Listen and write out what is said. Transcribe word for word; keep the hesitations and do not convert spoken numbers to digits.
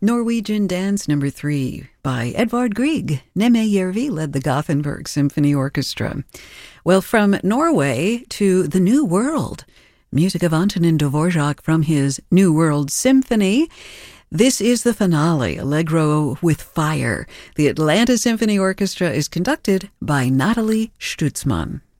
Norwegian Dance Number Three by Edvard Grieg. Neme Järvi led the Gothenburg Symphony Orchestra. Well, from Norway to the New World, music of Antonin Dvorak from his New World Symphony. This is the finale, Allegro with Fire. The Atlanta Symphony Orchestra is conducted by Nathalie Stutzmann.